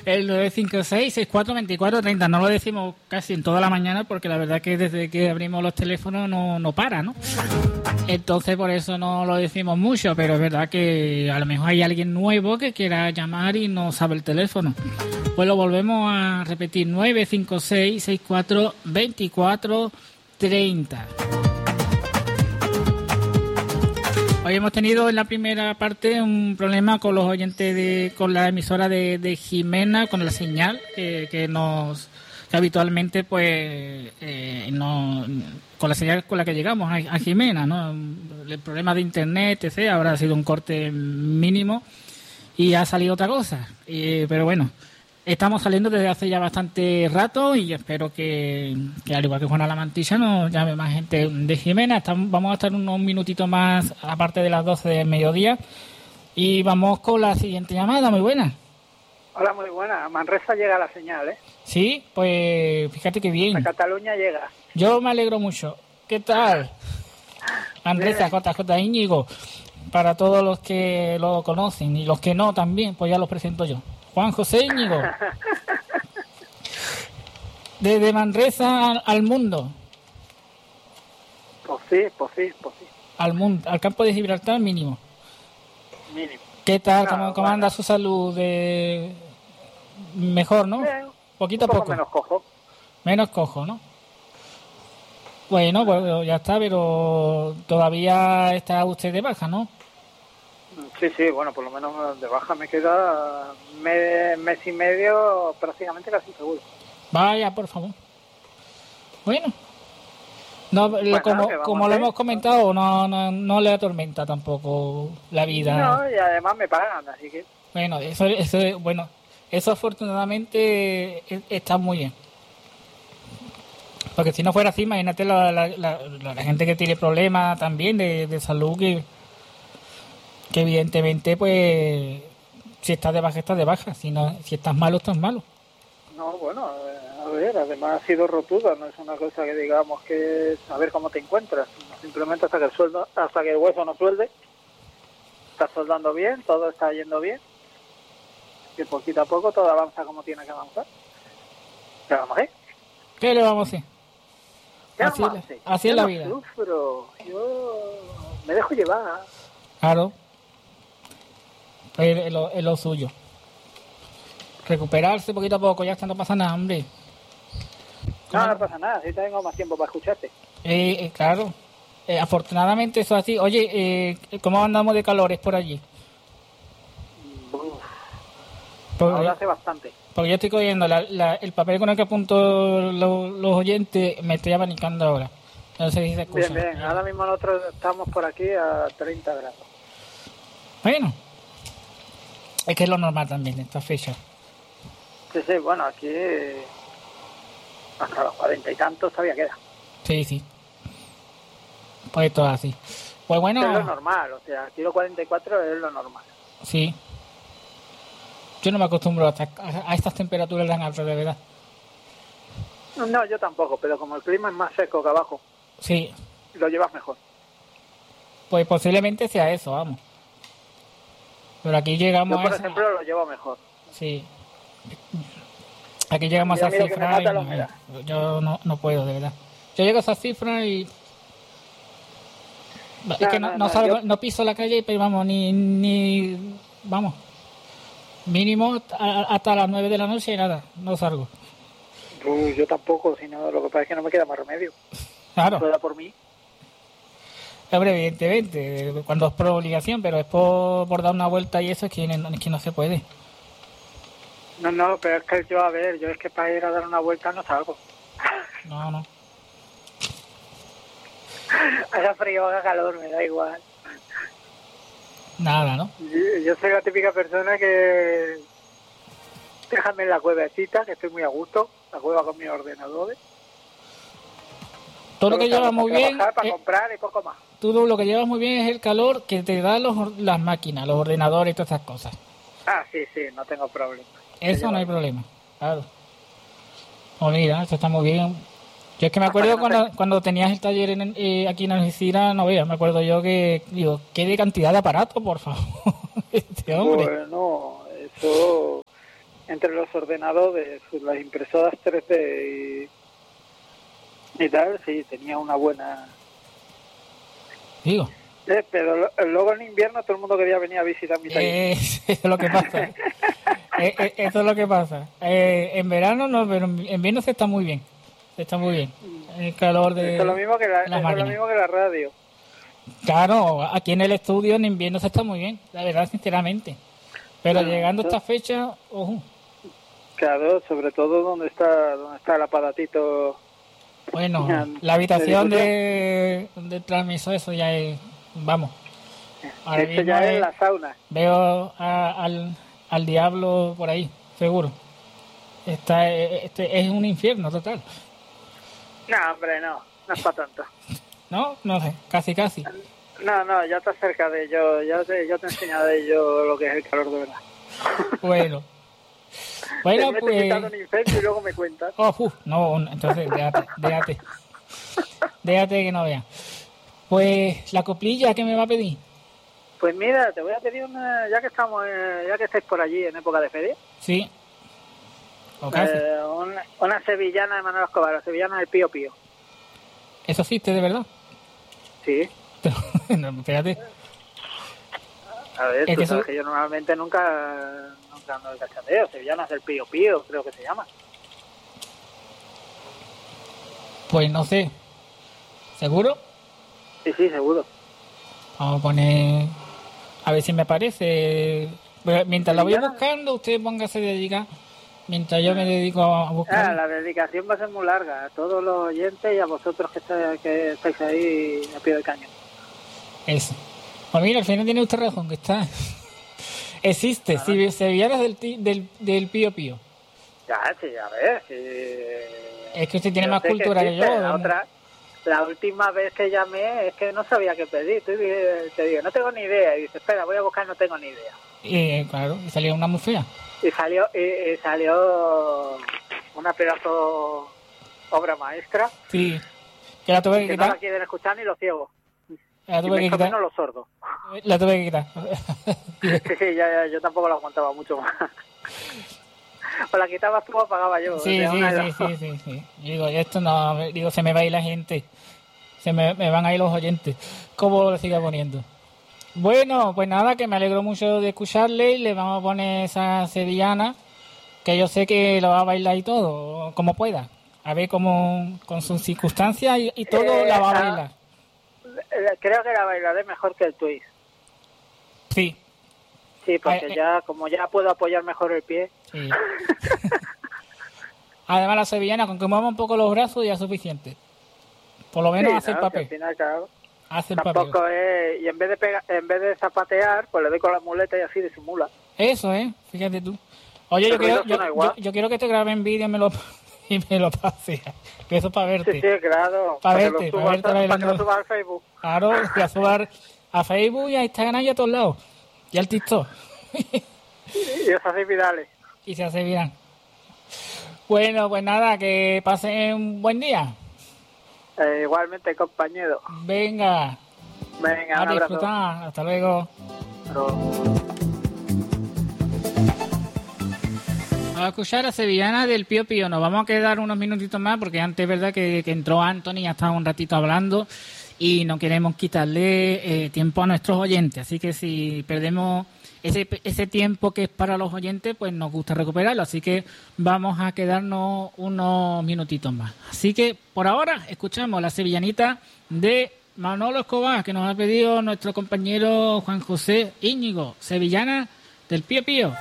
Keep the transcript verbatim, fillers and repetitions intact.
El nueve cinco seis, seis cuatro dos cuatro tres cero. No lo decimos casi en toda la mañana porque la verdad que desde que abrimos los teléfonos no, no para, ¿no? Entonces por eso no lo decimos mucho, pero es verdad que a lo mejor hay alguien nuevo que quiera llamar y no sabe el teléfono. Pues lo volvemos a repetir, nueve cinco seis, seis cuatro dos cuatro tres cero. Hoy hemos tenido en la primera parte un problema con los oyentes de, con la emisora de, de Jimena, con la señal que, que nos que habitualmente pues eh, no, con la señal con la que llegamos a, a Jimena, ¿no? El problema de internet, etcétera. Ahora ha sido un corte mínimo y ha salido otra cosa, eh, pero bueno. Estamos saliendo desde hace ya bastante rato y espero que, que al igual que Juana la Mantilla, nos llame más gente de Jimena. Estamos, vamos a estar unos minutitos más, aparte de las doce del mediodía. Y vamos con la siguiente llamada. Muy buena. Hola, muy buena. A Manresa llega la señal, ¿eh? Sí, pues fíjate que bien. A Cataluña llega. Yo me alegro mucho. ¿Qué tal? Manresa, J J Íñigo. Para todos los que lo conocen y los que no también, pues ya los presento yo. Juan José Íñigo. Desde Manresa al, al mundo. Pues sí, pues sí, pues sí. Al mundo, al campo de Gibraltar mínimo. Mínimo. ¿Qué tal? No, ¿Cómo, cómo bueno. anda su salud? De... Mejor, ¿no? Bien, Poquito a poco poco. menos cojo. Menos cojo, ¿no? Bueno, pues ya está, pero todavía está usted de baja, ¿no? Sí, sí, bueno, por lo menos de baja me queda mes, mes y medio prácticamente casi seguro. Vaya, por favor. Bueno. No, lo- Bueno, como ¿qué vamos como a lo hacer? hemos comentado, no, no, no le atormenta tampoco la vida. No, y además me pagan, así que... Bueno, eso, eso, bueno, eso afortunadamente eh, está muy bien. Porque si no fuera así, imagínate la, la, la, la gente que tiene problemas también de, de salud, que, que evidentemente, pues, si estás de baja, estás de baja. Si no, si estás malo, estás malo. No, bueno, eh, a ver, además ha sido rotuda, no es una cosa que digamos que es a ver cómo te encuentras, sino simplemente hasta que el sueldo, hasta que el hueso no suelde, estás soldando bien, todo está yendo bien, que poquito a poco todo avanza como tiene que avanzar. ¿Qué vamos a hacer? ¿Qué le vamos a hacer? ¿Qué Así vamos a es- hacer? así es Yo la no vida. sufro, yo me dejo llevar. Claro. Es lo, es lo suyo. Recuperarse poquito a poco, ya está, no pasa nada, hombre. No, no pasa nada, si tengo más tiempo para escucharte. Eh, eh, claro. Eh, afortunadamente eso es así. Oye, eh, ¿cómo andamos de calores por allí? Uf, Porque, ahora hace bastante. porque yo estoy cogiendo la, la- el papel con el que apunto lo- los oyentes, me estoy abanicando ahora. No sé si se escucha. Bien, bien, ahora mismo nosotros estamos por aquí a treinta grados. Bueno. Es que es lo normal también, esta fecha. Sí, sí, bueno, aquí eh, hasta los cuarenta y tantos todavía queda. Sí, sí. Pues todo así. Pues bueno, Es lo normal, o sea, aquí los cuarenta y cuatro es lo normal. sí. Yo no me acostumbro a, estas- a a estas temperaturas tan altas, de verdad. No, yo tampoco, pero como el clima es más seco que abajo, Sí, lo llevas mejor. pues posiblemente sea eso, vamos. Pero aquí llegamos Yo, por a esa... ejemplo, lo llevo mejor. Sí. Aquí llegamos Yo a esa miro que me cifra y mata la no, humedad. yo no, no puedo, de verdad. Yo llego a esa cifra y... es No, que no, no, no no, salgo, yo- no piso la calle, pero vamos, ni... ni vamos. Mínimo a- hasta las nueve de la noche y nada, no salgo. Uh, yo tampoco, sino lo que pasa es que no me queda más remedio. Claro. Fuera por mí. Hombre, evidentemente, cuando es por obligación, pero es por, por dar una vuelta y eso es que, no- es que no se puede. No, no, pero es que yo, a ver, yo es que para ir a dar una vuelta no salgo. No, no. Haga frío, haga calor, me da igual. Nada, ¿no? Yo, yo soy la típica persona que... Déjame en la cuevecita, que estoy muy a gusto. La cueva con mis ordenadores. Todo lo que Solo llevas salgo muy para bien, trabajar, para eh, comprar y poco más. tú lo que llevas muy bien es el calor que te dan los, or- las máquinas, los ordenadores y todas esas cosas. Ah, sí, sí, no tengo problema. Eso no hay problema, claro. Oh, mira, eso está muy bien. Yo es que me Hasta acuerdo que no cuando, te- cuando tenías el taller en, eh, aquí en Algeciras, no veas, me acuerdo yo que, digo, qué de cantidad de aparatos, por favor. Este hombre. Bueno, eso... entre los ordenadores, las impresoras tres D y, y tal, sí, tenía una buena... Digo. Eh, pero luego en invierno todo el mundo quería venir a visitar mi taller. Eh, eso es lo que pasa. eh, eh, eso es lo que pasa. Eh, en verano no, pero en invierno se está muy bien. Se está muy bien. El calor de... Eso es lo mismo que la, eso es lo mismo que la radio. Claro, aquí en el estudio en invierno se está muy bien, la verdad, sinceramente. Pero bueno, llegando a esta fecha, ojo. Claro, sobre todo donde está donde está el aparatito. Bueno, la habitación de, de transmisor, eso ya es, vamos. Ahora eso ya es, es la sauna. Veo a, al, al diablo por ahí, seguro. Está, este es un infierno total. No, hombre, no, no es para tanto. No, no sé, casi, casi. No, no, ya estás cerca de ello, ya te, ya te he enseñado de ello lo que es el calor de verdad. Bueno. Bueno, te pues... metes un incendio y luego me cuentas. Oh, uf, no, entonces déjate, déjate. Déjate que no vea. Pues, la coplilla, ¿qué me va a pedir? Pues mira, te voy a pedir una, ya que estamos, eh, ya que estáis por allí en época de feria. Sí. O casi. Eh, una, una sevillana de Manuel Escobar, la sevillana del Pío Pío. ¿Eso existe de verdad? Sí. No, espérate. A ver, es tú que sabes eso... que yo normalmente nunca, nunca ando de cachondeo. Sevillanas del Pío Pío, creo que se llama. Pues no sé. ¿Seguro? Sí, sí, seguro. Vamos a poner... A ver si me parece. Mientras la voy buscando, usted póngase a dedicar. Mientras yo me dedico a buscar. Ah, la dedicación va a ser muy larga. A todos los oyentes y a vosotros que, está, que estáis ahí a pie de cañón. Eso. Pues mira, al final tiene usted razón, que está... Existe, Ajá. Si sevillanas del, del, del Pío Pío. Ya, sí, a ver. Sí. Es que usted tiene yo más cultura que, que yo. La, otra, la última vez que llamé es que no sabía qué pedir. Tú te digo, no tengo ni idea. Y dice, espera, voy a buscar, no tengo ni idea. Y claro, y salió una muy fea. Y salió, y, y salió una pedazo obra maestra. Sí, que la tuve que, que quitar. no la quieren escuchar ni los ciegos. La tuve y que quitar. menos los sordos. La tuve que quitar. sí, sí, ya, ya, yo tampoco la aguantaba mucho más. O la quitabas tú o pagaba yo. Sí, sí, sí, sí, sí, sí. Digo, esto no, digo, se me va a ir la gente. Se me, me van a ir los oyentes. ¿Cómo lo siga poniendo? Bueno, pues nada, que me alegro mucho de escucharle y le vamos a poner esa sevillana, que yo sé que lo va a bailar y todo, como pueda. A ver cómo, con sus circunstancias y, y todo, eh, la va a bailar. Creo que la bailaré mejor que el twist. Sí. Sí, porque eh, ya, como ya puedo apoyar mejor el pie. Sí. Además la sevillana, con que mueva un poco los brazos ya es suficiente. Por lo menos sí, hace no, el papel. Al final, claro. Hace el Tampoco papel. Es, y en vez de pega, en vez de zapatear, pues le doy con la muleta y así disimula. Eso, ¿eh? Fíjate tú. Oye, yo quiero, yo, yo, yo quiero que te grabe en vídeo y me lo, y me lo pase. Que eso es para verte. Sí, sí, claro. Para verte, para verte bailando. Para que lo subas al Facebook. Claro, que a subir a Facebook y a Instagram y a todos lados. Y al TikTok. Y se hace virales. Y se hace viral. Bueno, pues nada, que pasen un buen día. Eh, igualmente, compañero. Venga. Venga, a disfrutar. Hasta luego. Pero... A escuchar a Sevillana del Pío Pío. Nos vamos a quedar unos minutitos más porque antes es verdad que, que entró Anthony, ya estaba un ratito hablando y no queremos quitarle eh, tiempo a nuestros oyentes. Así que si perdemos ese, ese tiempo que es para los oyentes, pues nos gusta recuperarlo. Así que vamos a quedarnos unos minutitos más. Así que por ahora escuchamos la sevillanita de Manolo Escobar, que nos ha pedido nuestro compañero Juan José Íñigo. Sevillana del Pío Pío.